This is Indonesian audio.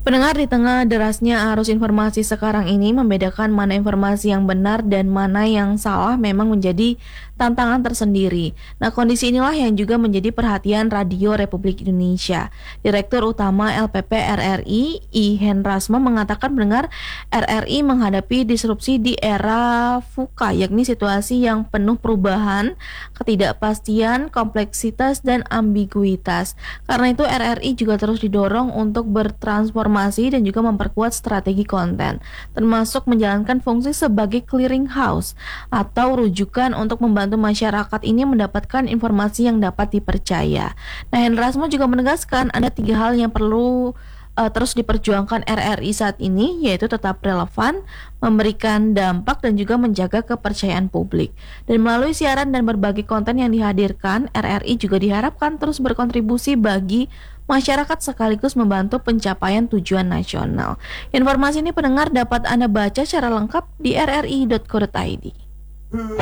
Pendengar, di tengah derasnya arus informasi sekarang ini, membedakan mana informasi yang benar dan mana yang salah memang menjadi tantangan tersendiri. Nah, kondisi inilah yang juga menjadi perhatian Radio Republik Indonesia. Direktur Utama LPP RRI, I. Henrasmo, mengatakan pendengar, RRI menghadapi disrupsi di era VUCA, yakni situasi yang penuh perubahan, ketidakpastian, kompleksitas, dan ambiguitas. Karena itu RRI juga terus didorong untuk bertransformasi dan juga memperkuat strategi konten, termasuk menjalankan fungsi sebagai clearinghouse atau rujukan untuk membantu masyarakat ini mendapatkan informasi yang dapat dipercaya. Nah, Hendrasmo juga menegaskan ada 3 hal yang perlu terus diperjuangkan RRI saat ini, yaitu tetap relevan, memberikan dampak, dan juga menjaga kepercayaan publik. Dan melalui siaran dan berbagai konten yang dihadirkan, RRI juga diharapkan terus berkontribusi bagi masyarakat sekaligus membantu pencapaian tujuan nasional. Informasi ini pendengar dapat Anda baca secara lengkap di rri.co.id.